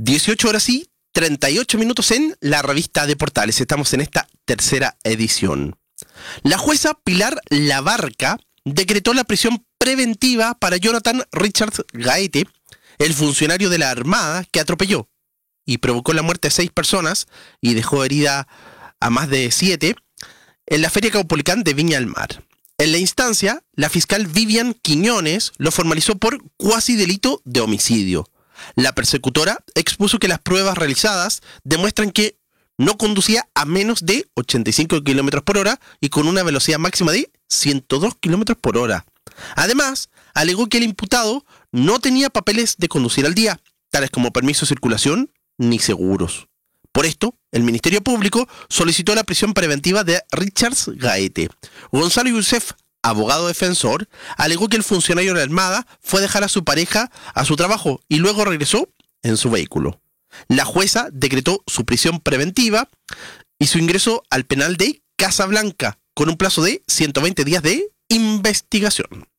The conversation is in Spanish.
18 horas y 38 minutos en la revista de Portales. Estamos en esta tercera edición. La jueza Pilar Labarca decretó la prisión preventiva para Jonathan Richards Gaete, el funcionario de la Armada que atropelló y provocó la muerte de 6 personas y dejó herida a más de 7 en la Feria Caupolicán de Viña del Mar. En la instancia, la fiscal Vivian Quiñones lo formalizó por cuasi delito de homicidio. La persecutora expuso que las pruebas realizadas demuestran que no conducía a menos de 85 km por hora y con una velocidad máxima de 102 km por hora. Además, alegó que el imputado no tenía papeles de conducir al día, tales como permiso de circulación ni seguros. Por esto, el Ministerio Público solicitó la prisión preventiva de Richards Gaete. Gonzalo Youssef, abogado defensor, alegó que el funcionario de la Armada fue a dejar a su pareja a su trabajo y luego regresó en su vehículo. La jueza decretó su prisión preventiva y su ingreso al penal de Casablanca con un plazo de 120 días de investigación.